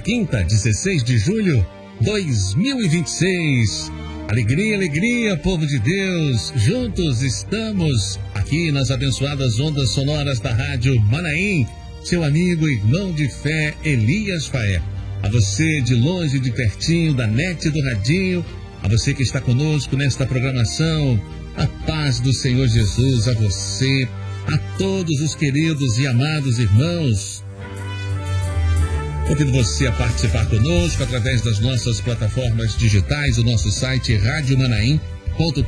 quinta, 16 de julho, 2026. Alegria, alegria, povo de Deus. Juntos estamos aqui nas abençoadas ondas sonoras da Rádio Manaim. Seu amigo e irmão de fé, Elias Faé. A você de longe, de pertinho, da net do radinho, a você que está conosco nesta programação, a paz do Senhor Jesus a você, a todos os queridos e amados irmãos. Convido você a participar conosco através das nossas plataformas digitais, o nosso site radiomanaim.com.br,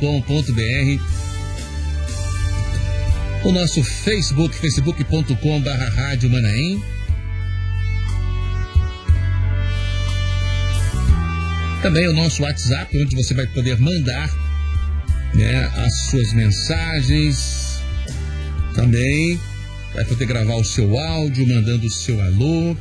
o nosso Facebook, facebook.com/Rádio Manaim. Também o nosso WhatsApp, onde você vai poder mandar, as suas mensagens. Também vai poder gravar o seu áudio, mandando o seu alô,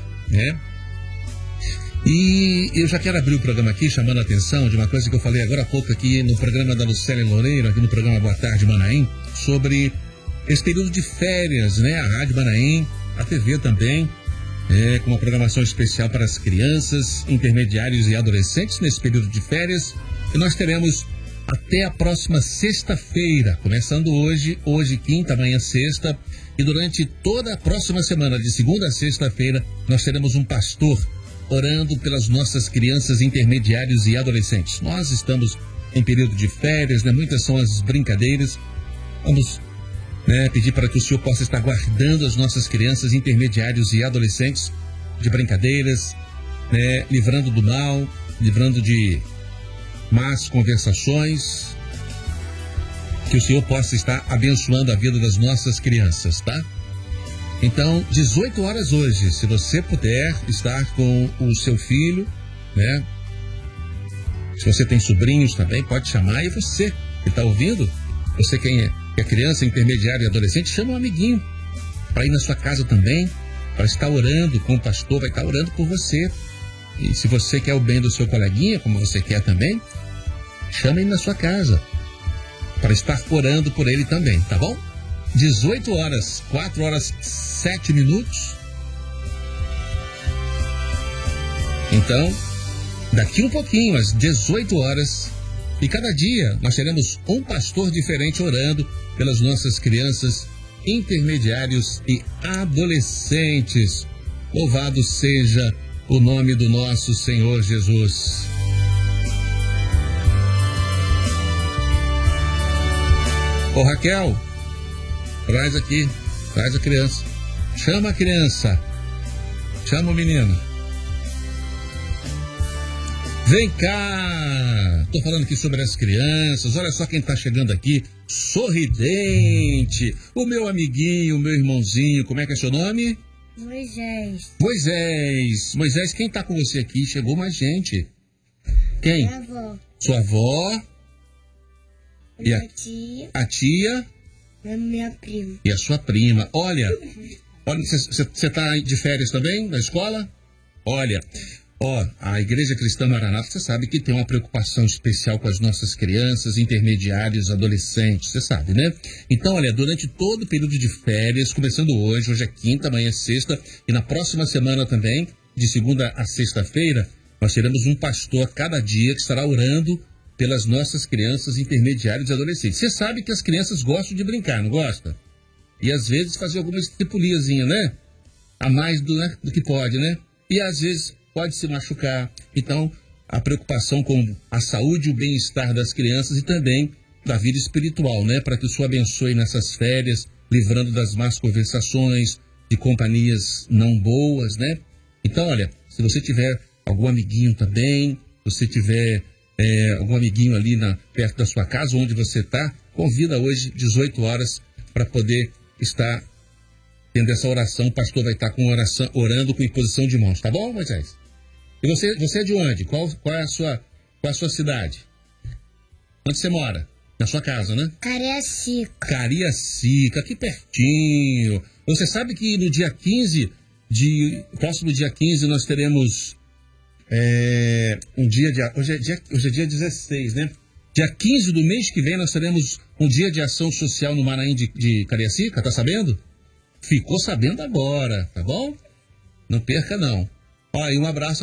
E eu já quero abrir o programa aqui, chamando a atenção de uma coisa que eu falei agora há pouco aqui no programa da Lucélia Loureiro, aqui no programa Boa Tarde Manaim, sobre esse período de férias, a Rádio Manaim, a TV também, com uma programação especial para as crianças, intermediários e adolescentes nesse período de férias. E nós teremos até a próxima sexta-feira, começando hoje quinta, amanhã sexta, e durante toda a próxima semana, de segunda a sexta-feira, nós teremos um pastor orando pelas nossas crianças, intermediários e adolescentes. Nós estamos em período de férias, muitas são as brincadeiras. Vamos pedir para que o Senhor possa estar guardando as nossas crianças, intermediários e adolescentes de brincadeiras, livrando do mal, livrando de más conversações. Que o Senhor possa estar abençoando a vida das nossas crianças, tá? Então, 18 horas hoje, se você puder estar com o seu filho, Se você tem sobrinhos também, pode chamar. E você que está ouvindo, você que é criança, intermediário e adolescente, chama um amiguinho para ir na sua casa também, para estar orando com o pastor, vai estar orando por você. E se você quer o bem do seu coleguinha, como você quer também, chama ele na sua casa, para estar orando por ele também, tá bom? 18 horas, 4 horas, 7 minutos. Então, daqui um pouquinho, às 18 horas, e cada dia nós teremos um pastor diferente orando pelas nossas crianças, intermediários e adolescentes. Louvado seja o nome do nosso Senhor Jesus. Ô Raquel, traz aqui, traz a criança. Chama a criança. Chama o menino. Vem cá. Tô falando aqui sobre as crianças. Olha só quem tá chegando aqui. Sorridente. O meu amiguinho, o meu irmãozinho. Como é que é seu nome? Moisés. Moisés, quem tá com você aqui? Chegou mais gente. Quem? Minha avó. Sua avó. E minha tia. A tia. E minha prima. E a sua prima. Olha, você tá de férias também, na escola? Olha, a Igreja Cristã Maranata, você sabe que tem uma preocupação especial com as nossas crianças, intermediários, adolescentes, você sabe, né? Então, olha, durante todo o período de férias, começando hoje é quinta, amanhã é sexta, e na próxima semana também, de segunda a sexta-feira, nós teremos um pastor cada dia que estará orando pelas nossas crianças, intermediários e adolescentes. Você sabe que as crianças gostam de brincar, não gosta? E às vezes fazer alguma estripuliazinha, a mais do que pode, E às vezes pode se machucar. Então, a preocupação com a saúde e o bem-estar das crianças e também da vida espiritual, para que o Senhor abençoe nessas férias, livrando das más conversações, de companhias não boas, Então, olha, se você tiver algum amiguinho também, você tiver algum amiguinho ali perto da sua casa, onde você está, convida hoje, 18 horas, para poder estar tendo essa oração. O pastor vai estar com oração, orando com imposição de mãos, tá bom, Moisés? E você é de onde? Qual é a sua cidade? Onde você mora? Na sua casa, Cariacica. Cariacica, aqui pertinho. Você sabe que no dia 15, próximo dia 15, nós teremos hoje é dia 16, Dia 15 do mês que vem nós teremos um dia de ação social no Manaim de Cariacica, tá sabendo? Ficou sabendo agora, tá bom? Não perca não. E um abraço